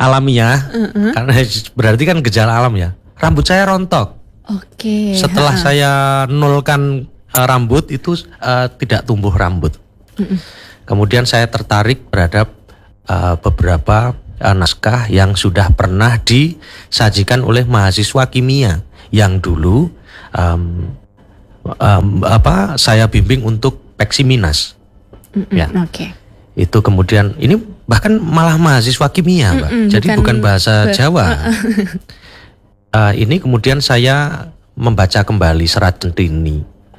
alamiah, karena berarti kan gejala alam ya. Rambut saya rontok. Oke. Setelah saya nolkan rambut itu tidak tumbuh rambut. Kemudian saya tertarik terhadap beberapa naskah yang sudah pernah disajikan oleh mahasiswa kimia yang dulu saya bimbing untuk Peksiminas. Ya. Oke. Itu kemudian ini bahkan malah mahasiswa kimia, Mbak. Jadi bukan bahasa Jawa. Ini kemudian saya membaca kembali Serat Centini.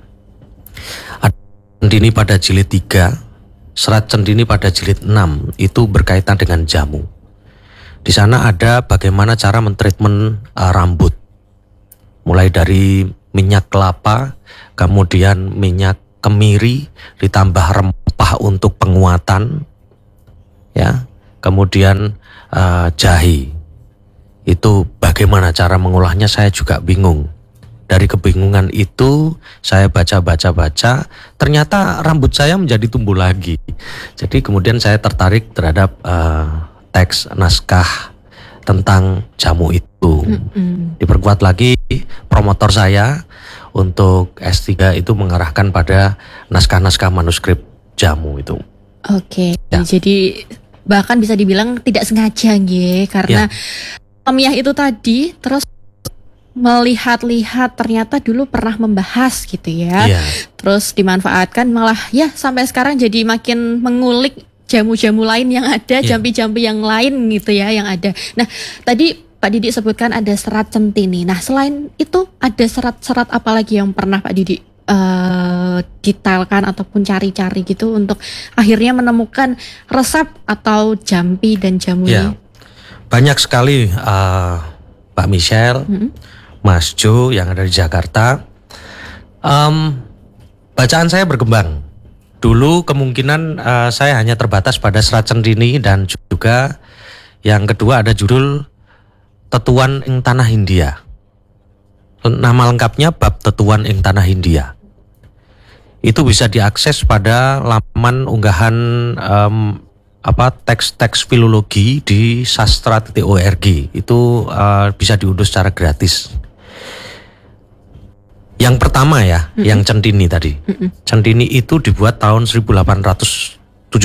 Centini pada jilid 3, Serat Centini pada jilid 6 itu berkaitan dengan jamu. Di sana ada bagaimana cara mentreatment rambut. Mulai dari minyak kelapa, kemudian minyak kemiri, ditambah rempah untuk penguatan, ya, kemudian jahe. Itu bagaimana cara mengolahnya saya juga bingung. Dari kebingungan itu saya baca, ternyata rambut saya menjadi tumbuh lagi. Jadi kemudian saya tertarik terhadap teks naskah tentang jamu itu. Diperkuat lagi promotor saya untuk S3 itu mengarahkan pada naskah-naskah manuskrip jamu itu. Oke, jadi bahkan bisa dibilang tidak sengaja karena alamiah itu tadi, terus melihat-lihat ternyata dulu pernah membahas gitu ya. Terus dimanfaatkan malah ya sampai sekarang jadi makin mengulik jamu-jamu lain yang ada, jampi-jampi yang lain gitu ya yang ada. Nah, tadi Pak Didi sebutkan ada Serat Centini. Nah, selain itu ada serat-serat apa lagi yang pernah Pak Didi detailkan ataupun cari-cari gitu untuk akhirnya menemukan resep atau jampi dan jamu ini? Banyak sekali Pak Michelle, Mas Jo yang ada di Jakarta. Bacaan saya berkembang. Dulu kemungkinan saya hanya terbatas pada Serat Centini dan juga yang kedua ada judul Tetuan ing Tanah Hindia. Nama lengkapnya Bab Tetuan ing Tanah Hindia. Itu bisa diakses pada laman unggahan teks-teks filologi di sastra.org. Itu bisa diunduh secara gratis. Yang pertama yang Centini tadi. Centini itu dibuat tahun 1817.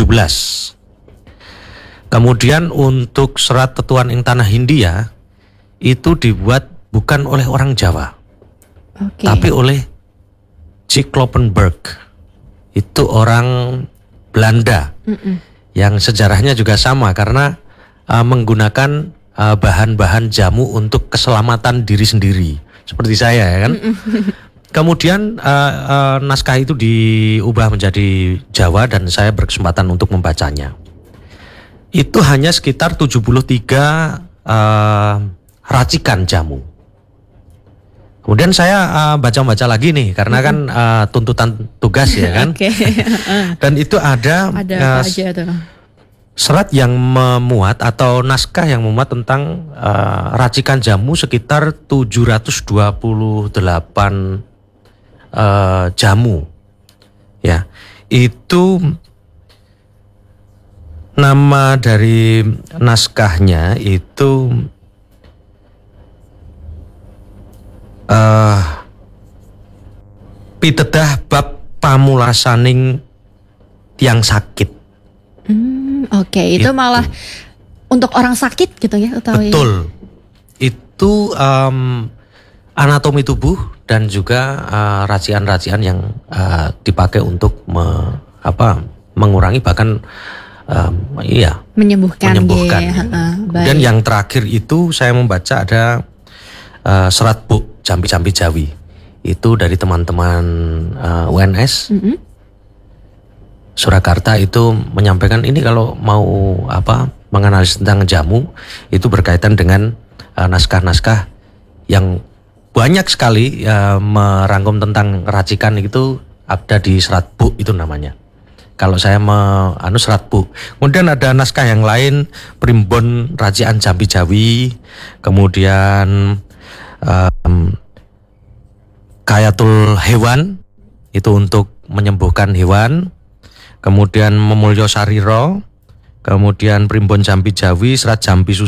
Kemudian untuk Serat Tetuan ing Tanah Hindia itu dibuat bukan oleh orang Jawa, tapi oleh Kloppenburg. Itu orang Belanda yang sejarahnya juga sama karena menggunakan bahan-bahan jamu untuk keselamatan diri sendiri. Seperti saya ya kan. Kemudian naskah itu diubah menjadi Jawa dan saya berkesempatan untuk membacanya. Itu hanya sekitar 73 racikan jamu. Kemudian saya baca-baca lagi nih karena kan tuntutan tugas ya kan. Dan itu ada apa aja tuh? Serat yang memuat atau naskah yang memuat tentang racikan jamu sekitar 728 jamu. Ya. Itu nama dari naskahnya itu Pitedah Bab Pamulasaning Tiang Sakit. Itu malah untuk orang sakit gitu ya? Betul. Itu anatomi tubuh dan juga racian-racian yang dipakai untuk mengurangi bahkan menyembuhkan. Dan yang terakhir itu saya membaca ada Serat Buk Jampi-Jampi Jawi. Itu dari teman-teman UNS Surakarta itu menyampaikan ini kalau mau menganalisis tentang jamu itu berkaitan dengan naskah-naskah yang banyak sekali merangkum tentang racikan itu ada di Serat Buk itu namanya. Kalau saya Serat Buk. Kemudian ada naskah yang lain Primbon Racian Jampi Jawi, kemudian Kayatul Hewan itu untuk menyembuhkan hewan, kemudian Memulyo Sariro, kemudian Primbon Jampi Jawi, Serat Jampi